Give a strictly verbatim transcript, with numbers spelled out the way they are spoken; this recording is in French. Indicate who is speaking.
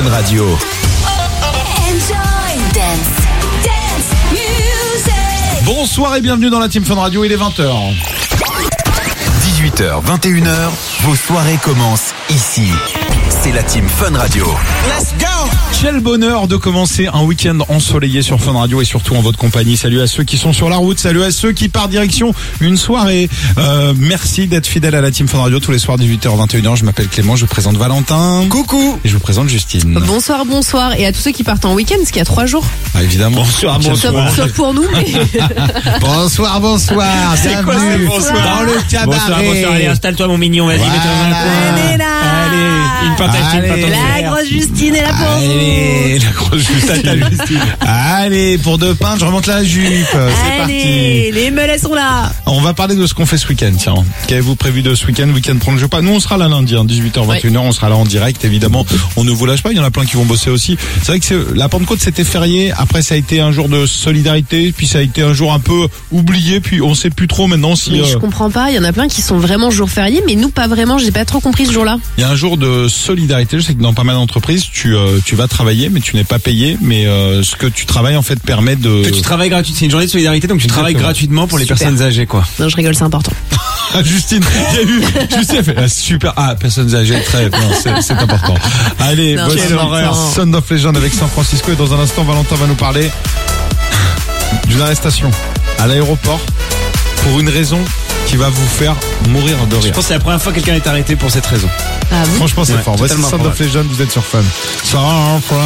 Speaker 1: Fun Radio.
Speaker 2: Enjoy dance, dance music.
Speaker 3: Bonsoir et bienvenue dans la Team Fun Radio, il est vingt heures.
Speaker 1: dix-huit heures, vingt et une heures, vos soirées commencent ici. C'est la Team Fun Radio.
Speaker 4: Let's go!
Speaker 3: Quel bonheur de commencer un week-end ensoleillé sur Fun Radio et surtout en votre compagnie. Salut à ceux qui sont sur la route, salut à ceux qui partent direction une soirée. Euh, merci d'être fidèles à la Team Fun Radio tous les soirs dix-huit heures, vingt et une heures. Je m'appelle Clément, je vous présente Valentin.
Speaker 4: Coucou!
Speaker 3: Et je vous présente Justine.
Speaker 5: Bonsoir, bonsoir. Et à tous ceux qui partent en week-end, parce qu'il y a trois jours.
Speaker 3: Ah, évidemment.
Speaker 4: Bonsoir,
Speaker 5: Sauf, sauf pour nous, mais...
Speaker 3: Bonsoir, bonsoir.
Speaker 4: C'est quoi
Speaker 3: Bienvenue
Speaker 4: ce bonsoir
Speaker 3: dans le cabaret.
Speaker 4: Bonsoir, bonsoir. Allez, installe-toi, mon mignon. Vas-y,
Speaker 3: Voilà.
Speaker 4: mets-toi dans un coin.
Speaker 5: Elle est là.
Speaker 4: Allez, une fantastique,
Speaker 3: Allez.
Speaker 4: fantastique.
Speaker 5: La grosse Justine est là pour
Speaker 3: Allez, la grosse Justine. Allez, pour deux pintes, je remonte la jupe.
Speaker 5: vous.
Speaker 3: C'est
Speaker 5: Allez, les meulets sont là.
Speaker 3: On va parler de ce qu'on fait ce week-end, tiens. Qu'avez-vous prévu de ce week-end, week-end prolongé pas? Nous, on sera là lundi, hein, dix-huit heures, vingt et une heures, on sera là en direct, évidemment. On ne vous lâche pas, il y en a plein qui vont bosser aussi. C'est vrai que c'est, la Pentecôte, c'était férié. Après, ça a été un jour de solidarité, puis ça a été un jour un peu oublié, puis on sait plus trop maintenant si...
Speaker 5: Mais
Speaker 3: euh,
Speaker 5: je comprends pas, il y en a plein qui sont vraiment jour férié, mais nous pas vraiment, j'ai pas trop compris ce jour-là.
Speaker 3: Il y a un jour de solidarité. Je sais que dans pas mal d'entreprises, tu euh, tu vas travailler, mais tu n'es pas payé. Mais euh, ce que tu travailles en fait permet de.
Speaker 4: Que tu travailles gratuitement. C'est une journée de solidarité, donc tu
Speaker 3: Exactement.
Speaker 4: travailles gratuitement pour les
Speaker 5: Super.
Speaker 4: personnes âgées, quoi.
Speaker 5: Non, je rigole, c'est important.
Speaker 3: Ah, Justine, il y a eu. Justine a fait ah, super. Ah, personnes âgées, très. Non, c'est, c'est important. Allez,
Speaker 5: Non,
Speaker 3: voici
Speaker 5: quelle horreur.
Speaker 3: Son of Legend avec San Francisco. Et dans un instant, Valentin va nous parler d'une arrestation à l'aéroport pour une raison qui va vous faire mourir de
Speaker 4: Je
Speaker 3: rire.
Speaker 4: pense que c'est la première fois que quelqu'un est arrêté pour cette raison.
Speaker 5: Ah bon?
Speaker 3: Franchement, c'est
Speaker 4: Ouais,
Speaker 3: fort. Voici
Speaker 4: totalement
Speaker 3: Son of
Speaker 4: probable.
Speaker 3: Legend. Vous êtes sur Fun. San Fran-